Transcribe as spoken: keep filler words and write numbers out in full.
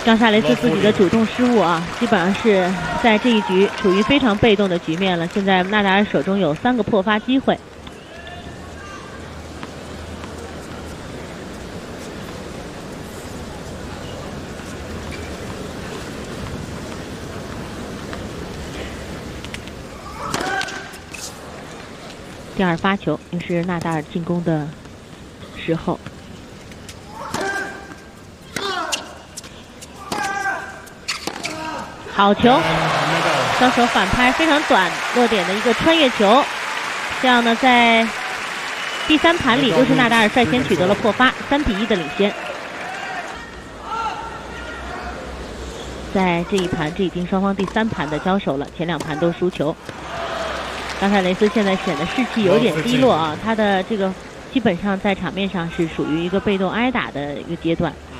冈萨雷斯自己的主动失误啊，基本上是在这一局处于非常被动的局面了。现在纳达尔手中有三个破发机会。第二发球又是纳达尔进攻的时候。 好球，双手反拍，非常短落点的一个穿越球。这样呢，在第三盘里，又是纳达尔率先取得了破发，三比一的领先。在这一盘，这已经双方第三盘的交手了，前两盘都输球。冈萨雷斯现在显得士气有点低落啊，他的这个基本上在场面上是属于一个被动挨打的一个阶段。